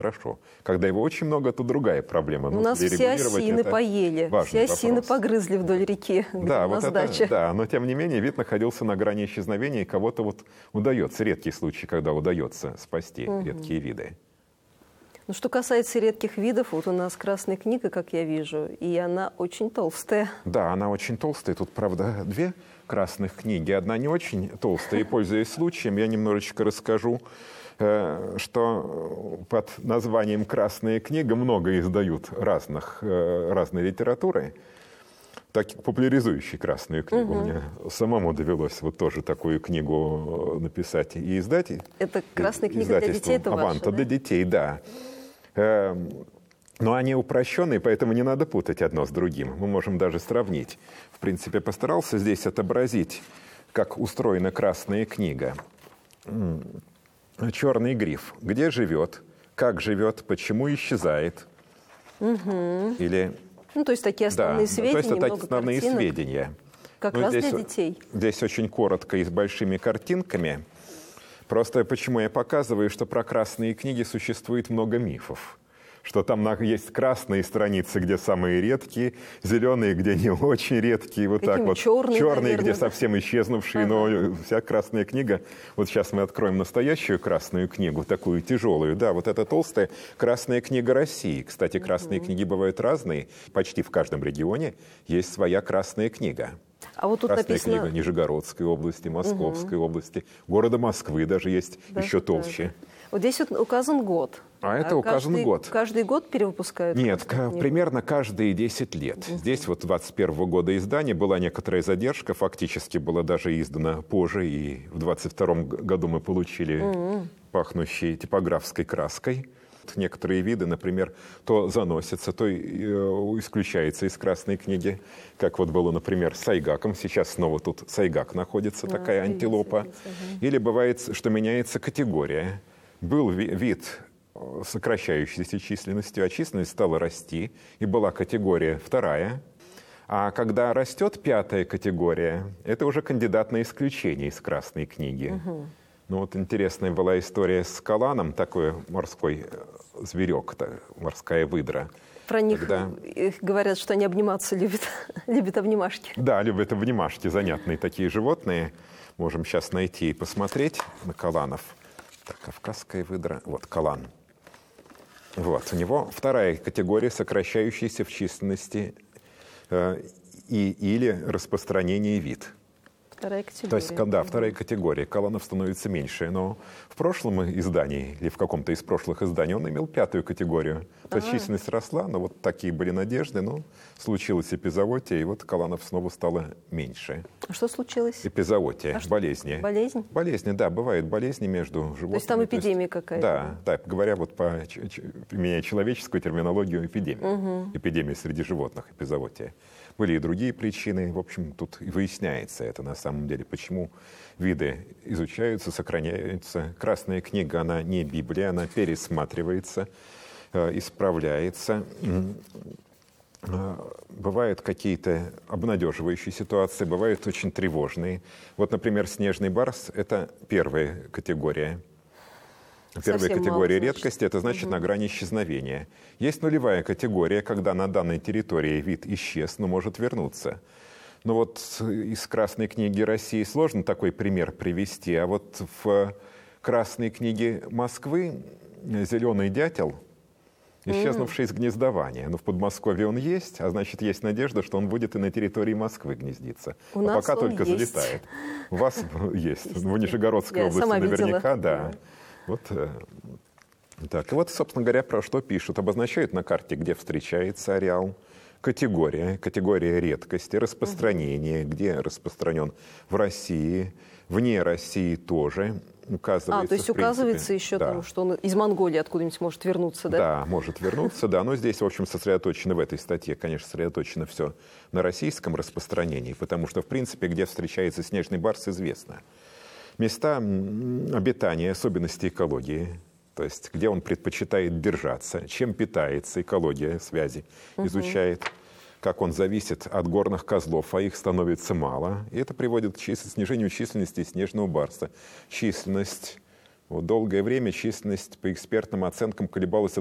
хорошо. Когда его очень много, то другая проблема. У нас все осины поели, все осины погрызли вдоль реки, да, вот это, дача. да, но тем не менее вид находился на грани исчезновения, и кого-то вот удается, редкий случай, когда удается спасти редкие виды. Ну, что касается редких видов, вот у нас красная книга, как я вижу, и она очень толстая. Да, она очень толстая. Тут, правда, две красных книги. Одна не очень толстая, и, пользуясь случаем, я немножечко расскажу, что под названием «Красная книга» много издают разной литературы, так популяризующей красную книгу. Мне самому довелось вот тоже такую книгу написать и издать. Это «Красная книга» для детей, это ваша, «Аванта» да? для детей, да. Но они упрощенные, поэтому не надо путать одно с другим. Мы можем даже сравнить. В принципе, я постарался здесь отобразить, как устроена красная книга. Черный гриф. Где живет, как живет, почему исчезает. Или... Ну, то есть такие основные сведения, то есть это много основные картинок. сведения. Как раз для детей. Здесь очень коротко и с большими картинками. Просто почему я показываю, что про красные книги существует много мифов. Что там есть красные страницы, где самые редкие, зеленые, где не очень редкие, вот так вот. Черные, где совсем исчезнувшие, но вся красная книга. Вот сейчас мы откроем настоящую красную книгу, такую тяжелую. Да, вот это толстая красная книга России. Кстати, красные книги бывают разные. Почти в каждом регионе есть своя красная книга. А вот тут красная написано... книга Нижегородской области, Московской области, города Москвы даже есть, еще толще. Вот здесь вот указан год. А это указан год. Каждый год перевыпускают? Нет, примерно каждые 10 лет. Здесь вот 21 года издания была некоторая задержка, фактически было даже издано позже, и в 22 году мы получили пахнущей типографской краской. Некоторые виды, например, то заносятся, то исключаются из красной книги, как вот было, например, с сайгаком. Сейчас снова тут сайгак находится, такая антилопа. Или бывает, что меняется категория. Был вид сокращающейся численностью, а численность стала расти, и была категория вторая. А когда растет пятая категория, это уже кандидат на исключение из красной книги. Ну вот интересная была история с каланом, такой морской зверек, морская выдра. Про них говорят, что они обниматься любят, любят обнимашки. Да, любят обнимашки, занятные такие животные. Можем сейчас найти и посмотреть на каланов. Так, кавказская выдра, вот калан. Вот, у него вторая категория, сокращающаяся в численности или распространение вид. Вторая категория. То есть, да, вторая категория. Каланов становится меньше. Но в прошлом издании, или в каком-то из прошлых изданий, он имел пятую категорию. То есть численность росла, но вот такие были надежды. Но случилась эпизоотия, и вот каланов снова стало меньше. А что случилось? Эпизоотия, болезни. Болезнь? Болезни, да, бывают болезни между животными. То есть там эпидемия какая-то? Да, говоря вот применяя человеческую терминологию, эпидемия. Эпидемия среди животных, эпизоотия. Были и другие причины. В общем, тут выясняется это на самом деле, почему виды изучаются, сохраняются. Красная книга, она не Библия, она пересматривается, исправляется. Бывают какие-то обнадеживающие ситуации, бывают очень тревожные. Вот, например, снежный барс – это первая категория. Первая категория редкости – это значит на грани исчезновения. Есть нулевая категория, когда на данной территории вид исчез, но может вернуться. Но вот из Красной книги России сложно такой пример привести, а вот в Красной книге Москвы зеленый дятел, исчезнувший из гнездования. Но в Подмосковье он есть, а значит, есть надежда, что он будет и на территории Москвы гнездиться. У нас пока он только есть. залетает. У вас есть. В Нижегородской области сама наверняка, видела. да. Вот так. И вот, собственно говоря, про что пишут. Обозначают на карте, где встречается ареал. Категория редкости, распространение, где распространен в России, вне России тоже указывается. То есть указывается еще там, что он из Монголии откуда-нибудь может вернуться, да? Да, может вернуться, да. Но здесь, в общем, сосредоточено в этой статье, конечно, сосредоточено все на российском распространении, потому что, в принципе, где встречается снежный барс, известно. Места обитания, особенности экологии, то есть где он предпочитает держаться, чем питается, экология связи изучает, как он зависит от горных козлов, а их становится мало. И это приводит к снижению численности снежного барса. Численность Вот долгое время численность по экспертным оценкам колебалась